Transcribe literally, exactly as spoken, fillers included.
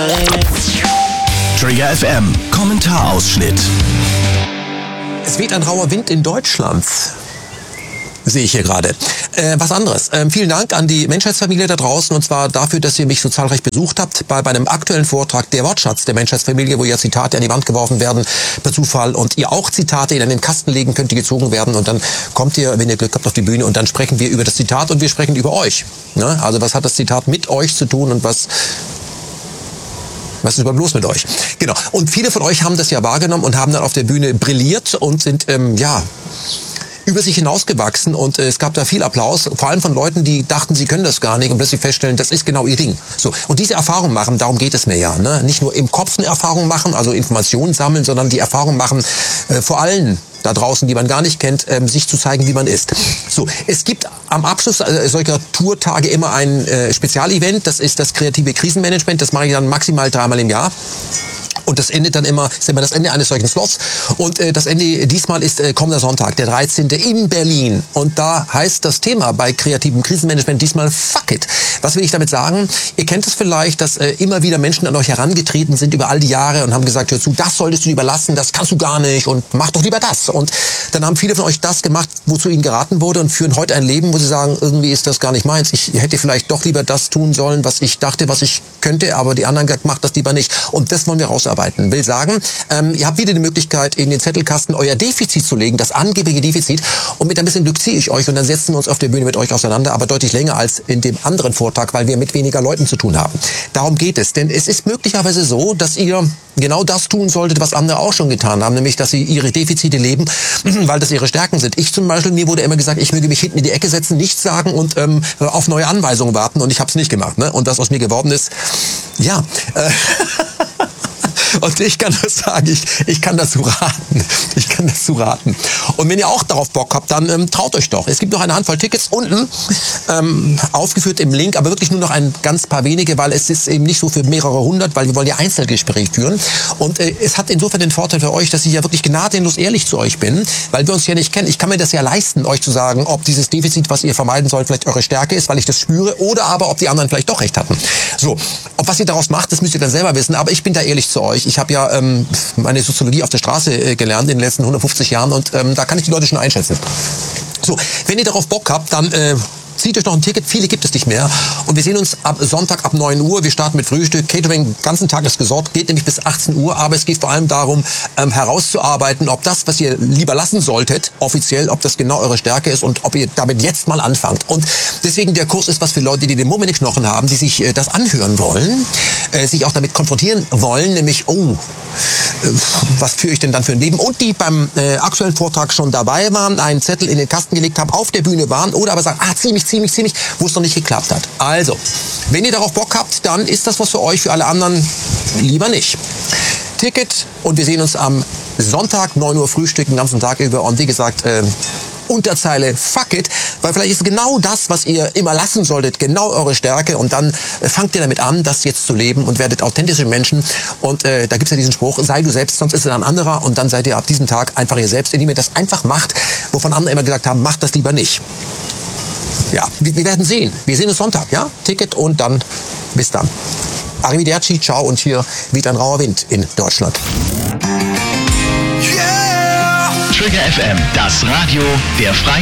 Trigger F M, Kommentarausschnitt. Es weht ein rauer Wind in Deutschland. Sehe ich hier gerade. Äh, was anderes. Ähm, vielen Dank an die Menschheitsfamilie da draußen, und zwar dafür, dass ihr mich so zahlreich besucht habt bei, bei einem aktuellen Vortrag Der Wortschatz der Menschheitsfamilie, wo ja Zitate an die Wand geworfen werden per Zufall und ihr auch Zitate in den Kasten legen könnt, die gezogen werden, und dann kommt ihr, wenn ihr Glück habt, auf die Bühne und dann sprechen wir über das Zitat und wir sprechen über euch. Ne? Also was hat das Zitat mit euch zu tun und was... Was ist überhaupt los mit euch? Genau. Und viele von euch haben das ja wahrgenommen und haben dann auf der Bühne brilliert und sind, ähm, ja... über sich hinausgewachsen, und äh, es gab da viel Applaus, vor allem von Leuten, die dachten, sie können das gar nicht und plötzlich feststellen, das ist genau ihr Ding. So, und diese Erfahrung machen, darum geht es mir ja, ne? Nicht nur im Kopf eine Erfahrung machen, also Informationen sammeln, sondern die Erfahrung machen äh, vor allen da draußen, die man gar nicht kennt, ähm, sich zu zeigen, wie man ist. So, es gibt am Abschluss äh, solcher Tourtage immer ein äh, Spezialevent, das ist das kreative Krisenmanagement, das mache ich dann maximal dreimal im Jahr. Und das endet dann immer, ist immer das Ende eines solchen Slots. Und äh, das Ende diesmal ist äh, kommender Sonntag, der dreizehnte in Berlin. Und da heißt das Thema bei kreativem Krisenmanagement diesmal Fuck it. Was will ich damit sagen? Ihr kennt es vielleicht, dass äh, immer wieder Menschen an euch herangetreten sind über all die Jahre und haben gesagt, hör zu, das solltest du lieber lassen, das kannst du gar nicht und mach doch lieber das. Und dann haben viele von euch das gemacht, wozu ihnen geraten wurde, und führen heute ein Leben, wo sie sagen, irgendwie ist das gar nicht meins. Ich hätte vielleicht doch lieber das tun sollen, was ich dachte, was ich könnte, aber die anderen gesagt, macht das lieber nicht. Und das wollen wir rausarbeiten. Will sagen, ähm, ihr habt wieder die Möglichkeit, in den Zettelkasten euer Defizit zu legen, das angebliche Defizit, und mit ein bisschen Glück ziehe ich euch und dann setzen wir uns auf der Bühne mit euch auseinander, aber deutlich länger als in dem anderen Vortrag, weil wir mit weniger Leuten zu tun haben. Darum geht es, denn es ist möglicherweise so, dass ihr genau das tun solltet, was andere auch schon getan haben, nämlich, dass sie ihre Defizite leben, weil das ihre Stärken sind. Ich zum Beispiel, mir wurde immer gesagt, ich möge mich hinten in die Ecke setzen, nichts sagen und ähm, auf neue Anweisungen warten, und ich habe es nicht gemacht. Ne? Und das aus mir geworden ist, ja... Äh Und ich kann das sagen, ich, ich kann dazu raten. Ich kann dazu raten. Und wenn ihr auch darauf Bock habt, dann ähm, traut euch doch. Es gibt noch eine Handvoll Tickets unten, ähm, aufgeführt im Link, aber wirklich nur noch ein ganz paar wenige, weil es ist eben nicht so für mehrere hundert, weil wir wollen ja Einzelgespräche führen. Und äh, es hat insofern den Vorteil für euch, dass ich ja wirklich gnadenlos ehrlich zu euch bin, weil wir uns ja nicht kennen. Ich kann mir das ja leisten, euch zu sagen, ob dieses Defizit, was ihr vermeiden sollt, vielleicht eure Stärke ist, weil ich das spüre, oder aber ob die anderen vielleicht doch recht hatten. So, ob was ihr daraus macht, das müsst ihr dann selber wissen, aber ich bin da ehrlich zu euch. Ich habe ja ähm, meine Soziologie auf der Straße äh, gelernt in den letzten hundertfünfzig Jahren, und ähm, da kann ich die Leute schon einschätzen. So, wenn ihr darauf Bock habt, dann äh, zieht euch noch ein Ticket, viele gibt es nicht mehr. Und wir sehen uns ab Sonntag ab neun Uhr. Wir starten mit Frühstück. Catering, den ganzen Tag ist gesorgt, geht nämlich bis achtzehn Uhr. Aber es geht vor allem darum, ähm, herauszuarbeiten, ob das, was ihr lieber lassen solltet, offiziell, ob das genau eure Stärke ist und ob ihr damit jetzt mal anfangt. Und deswegen der Kurs ist was für Leute, die den Mumm in den Knochen haben, die sich äh, das anhören wollen, äh, sich auch damit konfrontieren wollen, nämlich, oh, äh, was führe ich denn dann für ein Leben? Und die beim äh, aktuellen Vortrag schon dabei waren, einen Zettel in den Kasten gelegt haben, auf der Bühne waren oder aber sagen, ah, ziemlich, ziemlich, ziemlich, wo es noch nicht geklappt hat. Also, wenn ihr darauf Bock habt, dann ist das was für euch, für alle anderen lieber nicht. Ticket, und wir sehen uns am Sonntag, neun Uhr Frühstück, den ganzen Tag über, und wie gesagt, äh, Unterzeile fuck it, weil vielleicht ist genau das, was ihr immer lassen solltet, genau eure Stärke, und dann äh, fangt ihr damit an, das jetzt zu leben und werdet authentische Menschen, und äh, da gibt es ja diesen Spruch, sei du selbst, sonst ist es ein anderer, und dann seid ihr ab diesem Tag einfach ihr selbst, indem ihr das einfach macht, wovon andere immer gesagt haben, macht das lieber nicht. Ja, wir, wir werden sehen. Wir sehen uns Sonntag, ja? Ticket, und dann bis dann. Arrivederci, ciao, und hier weht ein rauer Wind in Deutschland. Trigger F M, das Radio der Freien